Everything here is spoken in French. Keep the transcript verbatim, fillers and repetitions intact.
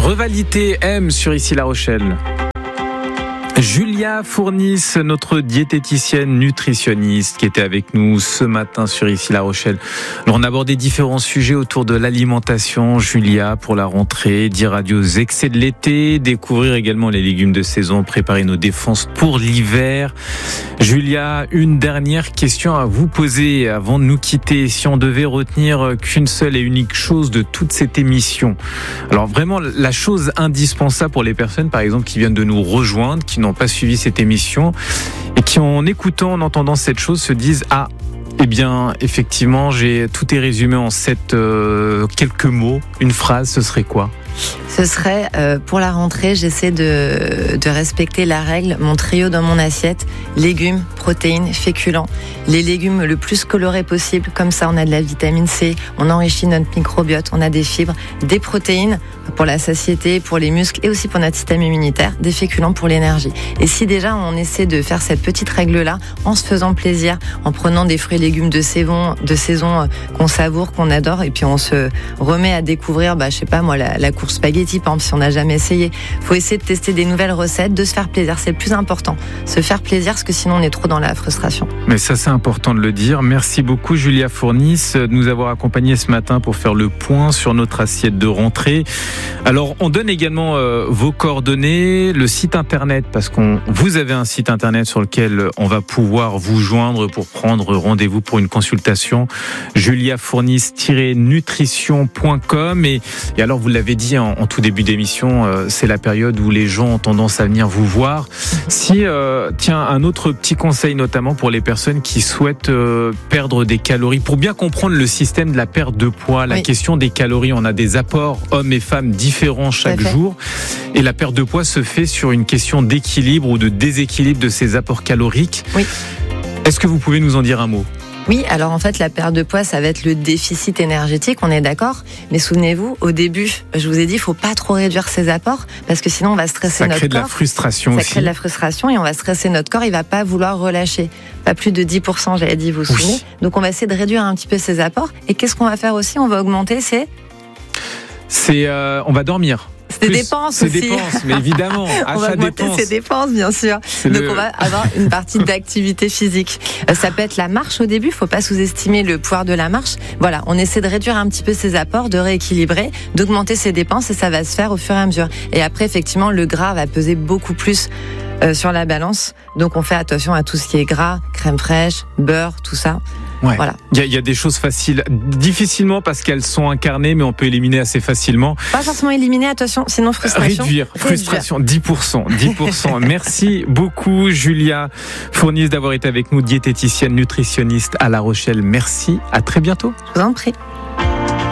Revalité M sur Ici La Rochelle. Julia Fournis, notre diététicienne nutritionniste qui était avec nous ce matin sur Ici La Rochelle. Alors on a abordé différents sujets autour de l'alimentation. Julia, pour la rentrée, dire adieu aux excès de l'été, découvrir également les légumes de saison, préparer nos défenses pour l'hiver. Julia, une dernière question à vous poser avant de nous quitter. Si on devait retenir qu'une seule et unique chose de toute cette émission, alors vraiment la chose indispensable pour les personnes par exemple qui viennent de nous rejoindre, qui n'ont pas suivi cette émission et qui en écoutant, en entendant cette chose se disent ah, eh bien effectivement j'ai tout est résumé en sept euh, quelques mots, une phrase, ce serait quoi? Ce serait, euh, pour la rentrée, j'essaie de, de respecter la règle, mon trio dans mon assiette, légumes, protéines, féculents. Les légumes le plus colorés possible, comme ça on a de la vitamine C, on enrichit notre microbiote, on a des fibres, des protéines pour la satiété, pour les muscles et aussi pour notre système immunitaire, des féculents pour l'énergie. Et si déjà on essaie de faire cette petite règle-là, en se faisant plaisir, en prenant des fruits et légumes de saison, de saison qu'on savoure, qu'on adore, et puis on se remet à découvrir, bah, je sais pas moi, la, la course spaghetti, par exemple, si on n'a jamais essayé. Il faut essayer de tester des nouvelles recettes, de se faire plaisir. C'est le plus important. Se faire plaisir, parce que sinon on est trop dans la frustration. Mais ça, c'est important de le dire. Merci beaucoup, Julia Fournis, de nous avoir accompagnés ce matin pour faire le point sur notre assiette de rentrée. Alors, on donne également euh, vos coordonnées, le site internet, parce qu'on vous avez un site internet sur lequel on va pouvoir vous joindre pour prendre rendez-vous pour une consultation. julia fournis tiret nutrition point com. Et, et alors, vous l'avez dit en, en tout début d'émission, euh, c'est la période où les gens ont tendance à venir vous voir. Si, euh, tiens, un autre petit conseil, notamment pour les personnes qui souhaitent euh, perdre des calories, pour bien comprendre le système de la perte de poids, la oui. question des calories, on a des apports hommes et femmes différents chaque jour, et la perte de poids se fait sur une question d'équilibre ou de déséquilibre de ces apports caloriques. Oui. Est-ce que vous pouvez nous en dire un mot ? Oui, alors en fait, la perte de poids, ça va être le déficit énergétique, on est d'accord. Mais souvenez-vous, au début, je vous ai dit, il faut pas trop réduire ses apports, parce que sinon on va stresser notre corps. Ça crée de la frustration aussi. Ça crée de la frustration et on va stresser notre corps, il va pas vouloir relâcher. Pas plus de dix pour cent, j'avais dit, vous vous souvenez. Oui. Donc on va essayer de réduire un petit peu ses apports. Et qu'est-ce qu'on va faire aussi ? On va augmenter ses... C'est, euh, on va dormir. C'est des dépenses c'est aussi. C'est dépenses, mais évidemment, on va augmenter ses dépenses, bien sûr. C'est Donc le... on va avoir une partie d'activité physique. Ça peut être la marche au début, il ne faut pas sous-estimer le pouvoir de la marche. Voilà, on essaie de réduire un petit peu ses apports, de rééquilibrer, d'augmenter ses dépenses et ça va se faire au fur et à mesure. Et après, effectivement, le gras va peser beaucoup plus euh, sur la balance. Donc on fait attention à tout ce qui est gras, crème fraîche, beurre, tout ça. Ouais. Voilà. Il y, y a des choses faciles, difficilement parce qu'elles sont incarnées, mais on peut éliminer assez facilement. Pas forcément éliminer, attention, sinon frustration. Réduire, frustration, dix pour cent, dix pour cent. Merci beaucoup, Julia Fournis, d'avoir été avec nous, diététicienne, nutritionniste à La Rochelle. Merci, à très bientôt. Je vous en prie.